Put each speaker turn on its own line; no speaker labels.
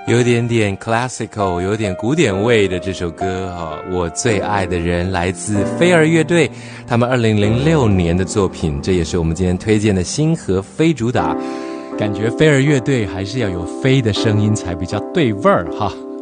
有点点 classical， 有点古典味的这首歌我最爱的人来自飞儿乐队，他们2006年的作品，这也是我们今天推荐的星河飞主打。
感觉飞儿乐队还是要有飞的声音才比较对味儿哈。